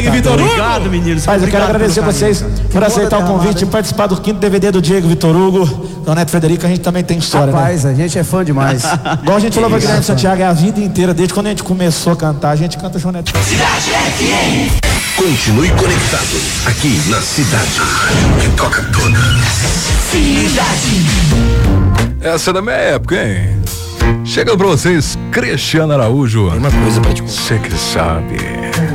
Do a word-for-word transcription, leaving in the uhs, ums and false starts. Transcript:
Diego Vitor Hugo. Obrigado, meninos. Mas eu quero agradecer vocês por aceitar o convite e participar do quinto D V D do Diego Vitor Hugo, do Neto Frederico. A gente também tem história, Rapaz, né? a gente é fã demais. Igual a gente falou pra Guilherme Santiago, é a vida inteira, desde quando a gente começou a cantar, a gente canta João Neto. Cidade F M. Continue conectado aqui na cidade. Que toca toda. Cidade. Essa é da minha época, hein? Chega pra vocês, Cristiano Araújo. Tem uma coisa pra te contar. Você que sabe.